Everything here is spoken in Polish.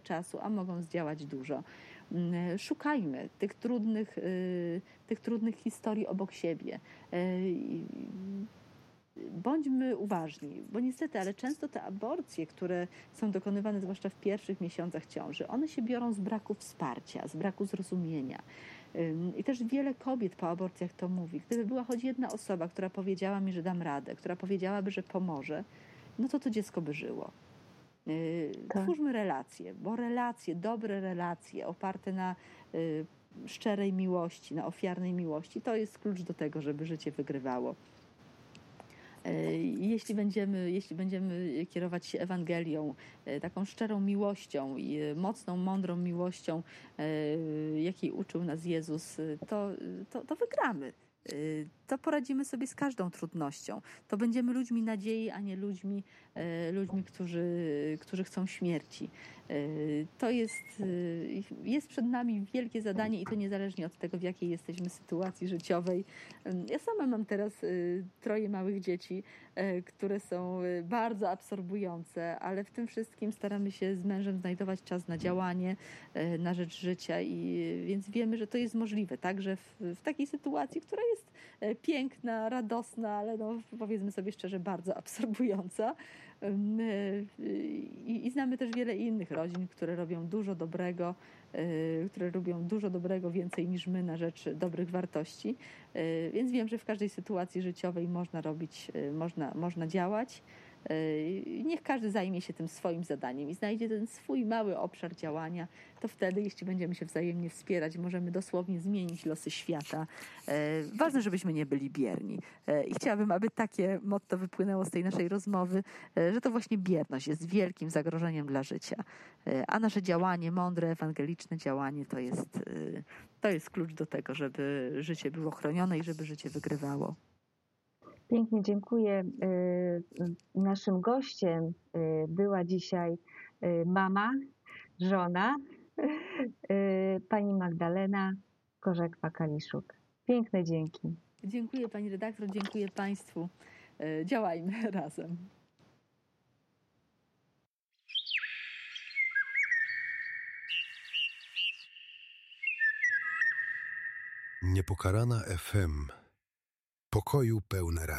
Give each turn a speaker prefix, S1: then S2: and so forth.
S1: czasu, a mogą zdziałać dużo. Szukajmy tych trudnych historii obok siebie. Bądźmy uważni, bo niestety, ale często te aborcje, które są dokonywane, zwłaszcza w pierwszych miesiącach ciąży, one się biorą z braku wsparcia, z braku zrozumienia. I też wiele kobiet po aborcjach to mówi. Gdyby była choć jedna osoba, która powiedziała mi, że dam radę, która powiedziałaby, że pomoże, no to dziecko by żyło.
S2: Tak.
S1: Twórzmy relacje, bo dobre relacje oparte na szczerej miłości, na ofiarnej miłości, to jest klucz do tego, żeby życie wygrywało. Jeśli będziemy kierować się Ewangelią, taką szczerą miłością i mocną, mądrą miłością, jakiej uczył nas Jezus, to wygramy. To poradzimy sobie z każdą trudnością. To będziemy ludźmi nadziei, a nie ludźmi, którzy chcą śmierci. To jest przed nami wielkie zadanie i to niezależnie od tego, w jakiej jesteśmy sytuacji życiowej. Ja sama mam teraz 3 małych dzieci, które są bardzo absorbujące, ale w tym wszystkim staramy się z mężem znajdować czas na działanie, na rzecz życia, więc wiemy, że to jest możliwe, także w takiej sytuacji, która jest piękna, radosna, ale powiedzmy sobie szczerze, bardzo absorbująca. I znamy też wiele innych rodzin, które robią dużo dobrego, więcej niż my na rzecz dobrych wartości. Więc wiem, że w każdej sytuacji życiowej można działać. Niech każdy zajmie się tym swoim zadaniem i znajdzie ten swój mały obszar działania. To wtedy, jeśli będziemy się wzajemnie wspierać, możemy dosłownie zmienić losy świata. Ważne, żebyśmy nie byli bierni. I chciałabym, aby takie motto wypłynęło z tej naszej rozmowy, że to właśnie bierność jest wielkim zagrożeniem dla życia. A nasze działanie, mądre, ewangeliczne działanie, to jest klucz do tego, żeby życie było chronione i żeby życie wygrywało.
S2: Pięknie dziękuję. Naszym gościem była dzisiaj mama, żona, pani Magdalena Korzekwa-Kaliszuk. Piękne dzięki.
S1: Dziękuję pani redaktor, dziękuję państwu. Działajmy razem.
S3: Niepokalana FM. Pokoju pełne radio.